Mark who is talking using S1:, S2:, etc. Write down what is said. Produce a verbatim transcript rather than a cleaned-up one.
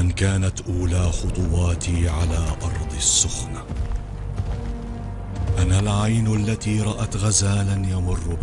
S1: من كانت أولى خطواتي على أرض السخنة. أنا العين التي رأت غزالا يمر